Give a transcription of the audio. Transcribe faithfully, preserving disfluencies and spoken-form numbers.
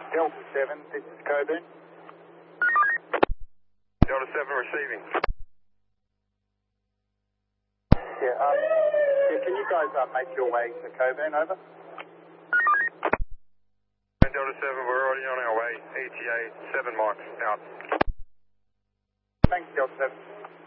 Delta seven, this is Coburn. Delta seven receiving. Yeah, um, yeah, can you guys uh, make your way to Coburn, over? Delta seven, we're already on our way. E T A seven mics, out. Thanks, Delta seven.